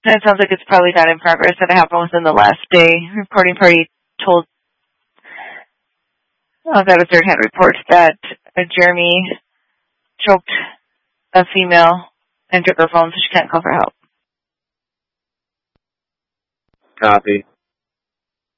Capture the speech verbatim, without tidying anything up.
It sounds like it's probably not in progress, that it happened within the last day. Reporting party told oh, got a third-hand report that uh, Jeremy choked a female and took her phone so she can't call for help. Copy.